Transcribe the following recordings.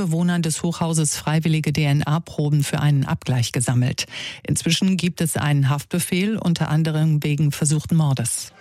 Bewohnern des Hochhauses freiwillige DNA-Proben für einen Abgleich gesammelt. Inzwischen gibt es einen Haftbefehl, unter anderem wegen versuchten Mordes.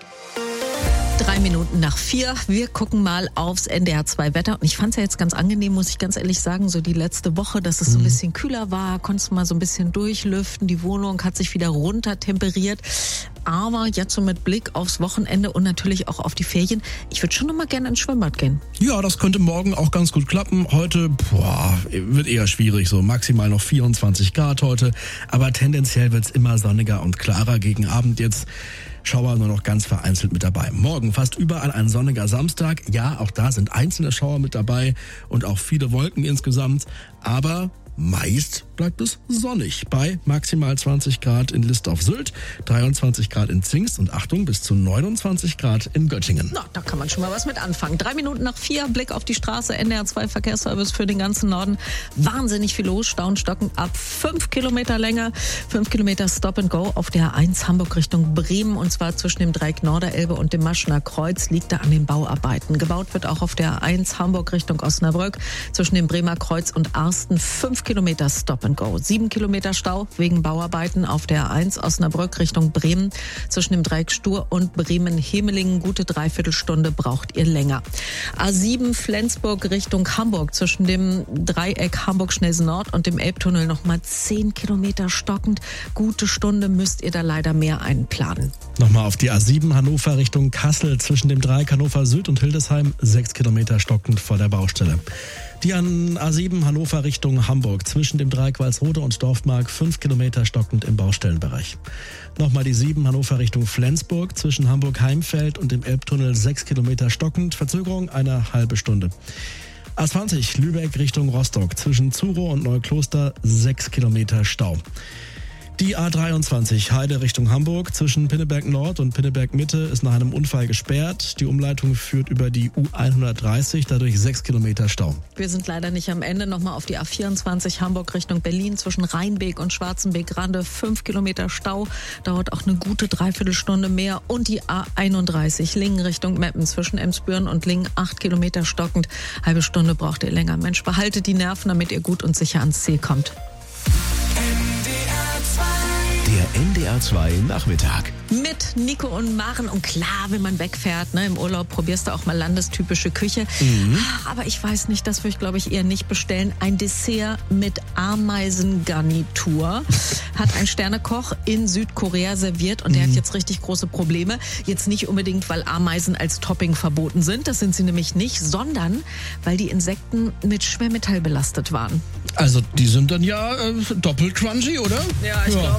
3:03. Wir gucken mal aufs NDR2 Wetter. Und ich fand es ja jetzt ganz angenehm, muss ich ganz ehrlich sagen, so die letzte Woche, dass es so ein bisschen kühler war, konntest mal so ein bisschen durchlüften. Die Wohnung hat sich wieder runter temperiert. Aber jetzt so mit Blick aufs Wochenende und natürlich auch auf die Ferien, ich würde schon noch mal gerne ins Schwimmbad gehen. Ja, das könnte morgen auch ganz gut klappen. Heute wird eher schwierig, so maximal noch 24 Grad heute. Aber tendenziell wird's immer sonniger und klarer gegen Abend jetzt. Schauer nur noch ganz vereinzelt mit dabei. Morgen fast überall ein sonniger Samstag. Ja, auch da sind einzelne Schauer mit dabei und auch viele Wolken insgesamt. Aber meist bleibt es sonnig bei maximal 20 Grad in List auf Sylt, 23 Grad in Zingst und Achtung, bis zu 29 Grad in Göttingen. Na, da kann man schon mal was mit anfangen. 3:04, Blick auf die Straße, NDR2 Verkehrsservice für den ganzen Norden. Wahnsinnig viel los, Stau und Stocken ab 5 Kilometer Länge. 5 Kilometer Stop and Go auf der A1 Hamburg Richtung Bremen und zwar zwischen dem Dreieck Norderelbe und dem Maschener Kreuz liegt da an den Bauarbeiten. Gebaut wird auch auf der A1 Hamburg Richtung Osnabrück zwischen dem Bremer Kreuz und Arsten 5 Kilometer Stop and Go. 7 Kilometer Stau wegen Bauarbeiten auf der A1 Osnabrück Richtung Bremen. Zwischen dem Dreieck Stur und Bremen-Hemelingen gute Dreiviertelstunde braucht ihr länger. A7 Flensburg Richtung Hamburg zwischen dem Dreieck Hamburg-Schnelsen Nord und dem Elbtunnel nochmal 10 Kilometer stockend. Gute Stunde müsst ihr da leider mehr einplanen. Nochmal auf die A7 Hannover Richtung Kassel zwischen dem Dreieck Hannover Süd und Hildesheim 6 Kilometer stockend vor der Baustelle. Die an A7 Hannover Richtung Hamburg zwischen dem Dreieck Walsrode und Dorfmark 5 Kilometer stockend im Baustellenbereich. Nochmal die 7 Hannover Richtung Flensburg zwischen Hamburg-Heimfeld und dem Elbtunnel 6 Kilometer stockend. Verzögerung eine halbe Stunde. A20 Lübeck Richtung Rostock zwischen Zurow und Neukloster 6 Kilometer Stau. Die A23 Heide Richtung Hamburg zwischen Pinneberg Nord und Pinneberg Mitte ist nach einem Unfall gesperrt. Die Umleitung führt über die U130, dadurch 6 Kilometer Stau. Wir sind leider nicht am Ende. Nochmal auf die A24 Hamburg Richtung Berlin zwischen Rheinbeek und Schwarzenbeek-Rande 5 Kilometer Stau. Dauert auch eine gute Dreiviertelstunde mehr. Und die A31 Lingen Richtung Meppen zwischen Emsbüren und Lingen 8 Kilometer stockend. Halbe Stunde braucht ihr länger. Mensch, behaltet die Nerven, damit ihr gut und sicher ans Ziel kommt. Der NDR2 Nachmittag. Mit Nico und Maren. Und klar, wenn man wegfährt, ne, im Urlaub probierst du auch mal landestypische Küche. Aber ich weiß nicht, das würde ich, glaube ich, eher nicht bestellen. Ein Dessert mit Ameisengarnitur hat ein Sternekoch in Südkorea serviert. Und der hat jetzt richtig große Probleme. Jetzt nicht unbedingt, weil Ameisen als Topping verboten sind. Das sind sie nämlich nicht. Sondern, weil die Insekten mit Schwermetall belastet waren. Also die sind dann ja doppelt crunchy, oder? Ja, ich glaube